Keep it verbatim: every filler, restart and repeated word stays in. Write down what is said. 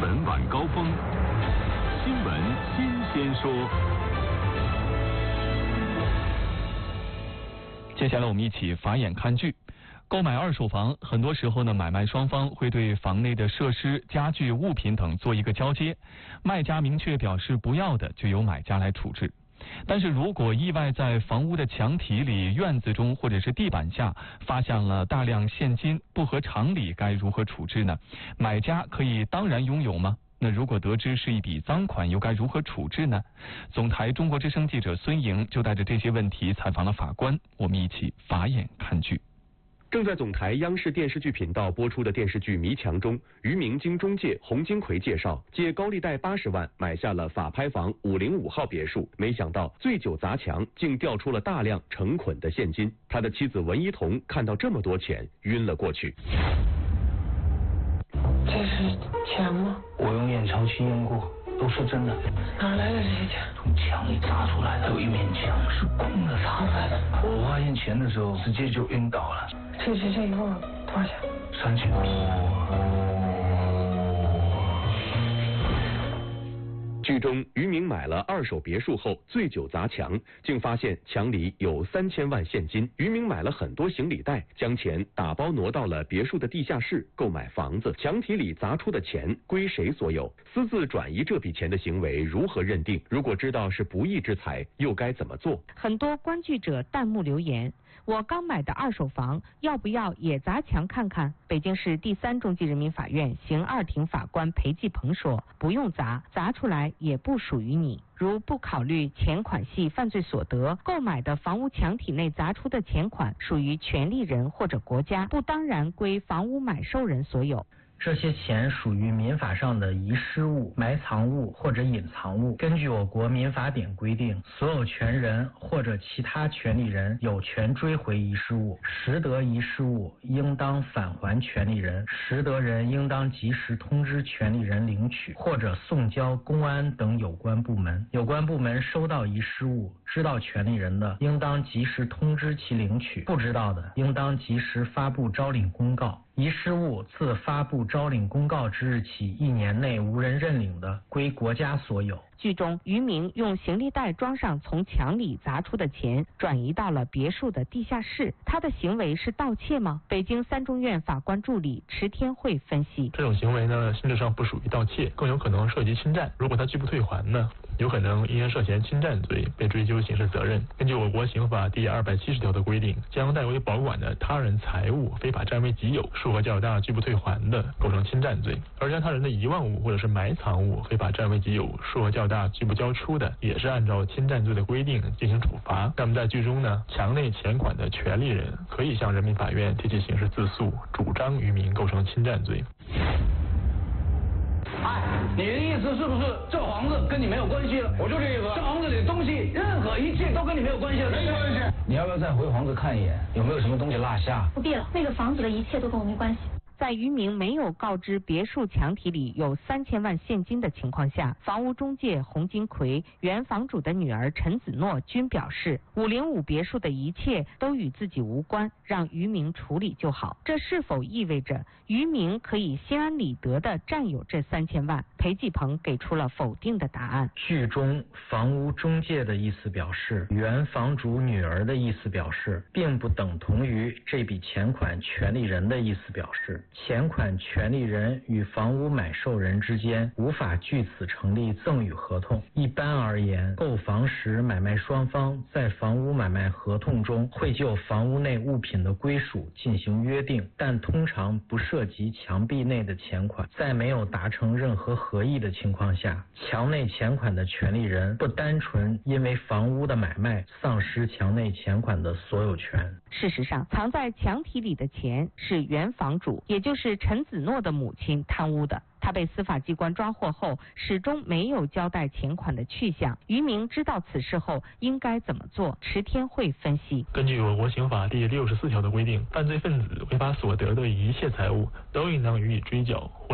闻晚高峰，新闻新鲜说。 接下来我们一起法眼看剧。购买二手房，很多时候呢，买卖双方会对房内的设施、家具、物品等做一个交接，卖家明确表示不要的，就由买家来处置。但是如果意外在房屋的墙体里、院子中或者是地板下发现了大量现金，不合常理，该如何处置呢？买家可以当然拥有吗？那如果得知是一笔赃款，又该如何处置呢？总台中国之声记者孙莹就带着这些问题采访了法官，我们一起法眼看剧。 正在总台央视电视剧频道播出的电视剧《迷墙》中，于明经中介洪金奎介绍，借高利贷八十万买下了法拍房五零五号别墅，没想到醉酒砸墙，竟调出了大量成捆的现金。他的妻子文一彤看到这么多钱，晕了过去。 这是钱吗？ 我用验钞机验过，都是真的。 哪来的这些钱？ 从墙里砸出来的，有一面墙是空的砸出来的。我发现钱的时候，直接就晕倒了。 这这这一共多少钱？ 三千多。 剧中，于明买了二手别墅后醉酒砸墙，竟发现墙里有三千万现金。于明买了很多行李袋，将钱打包挪到了别墅的地下室购买房子。墙体里砸出的钱归谁所有？私自转移这笔钱的行为如何认定？如果知道是不义之财，又该怎么做？ 很多观剧者弹幕留言：我刚买的二手房，要不要也砸墙看看？北京市第三中级人民法院刑二庭法官裴继鹏说：不用砸，砸出来也不属于你。如不考虑钱款系犯罪所得，购买的房屋墙体内砸出的钱款属于权利人或者国家，不当然归房屋买受人所有。 这些钱属于民法上的遗失物、埋藏物或者隐藏物。根据我国民法典规定，所有权人或者其他权利人有权追回遗失物，拾得遗失物应当返还权利人，拾得人应当及时通知权利人领取，或者送交公安等有关部门。有关部门收到遗失物，知道权利人的，应当及时通知其领取；不知道的，应当及时发布招领公告。遗失物自发布招领公告之日起一年内无人认领的，归国家所有。 剧中，于明用行李袋装上从墙里砸出的钱，转移到了别墅的地下室。他的行为是盗窃吗？北京三中院法官助理池天慧分析： 这种行为呢，性质上不属于盗窃，更有可能涉及侵占。如果他拒不退还呢，有可能因涉嫌侵占罪被追究刑事责任。根据我国刑法第二百七十条的规定，将代为保管的他人财物非法占为己有，数额较大拒不退还的，构成侵占罪；而将他人的遗忘物或者是埋藏物非法占为己有，数额较大拒不交出的，也是按照侵占罪的规定进行处罚。那么在剧中呢，墙内钱款的权利人可以向人民法院提起刑事自诉，主张于明构成侵占罪。 哎，你的意思是不是这房子跟你没有关系了？我就这意思。这房子里的东西，任何一切都跟你没有关系了。没关系。 你要不要再回房子看一眼，有没有什么东西落下？ 不必了，那个房子的一切都跟我没关系。 在于明没有告知别墅墙体里有三千万现金的情况下，房屋中介洪金奎、原房主的女儿陈子诺均表示，五零五别墅的一切都与自己无关，让于明处理就好。这是否意味着于明可以心安理得地占有这三千万？裴继鹏给出了否定的答案。 剧中房屋中介的意思表示，原房主女儿的意思表示，并不等同于这笔钱款权利人的意思表示。钱款权利人与房屋买受人之间无法据此成立赠与合同。一般而言，购房时买卖双方在房屋买卖合同中会就房屋内物品的归属进行约定，但通常不涉及墙壁内的钱款。在没有达成任何合意的情况下，墙内钱款的权利人不单纯因为房屋的买卖丧失墙内钱款的所有权。 事实上，藏在墙体里的钱是原房主，也就是陈子诺的母亲贪污的。他被司法机关抓获后，始终没有交代钱款的去向。于明知道此事后应该怎么做？池天慧分析： 根据我国刑法第六十四条的规定，犯罪分子违法所得的一切财物都应当予以追缴。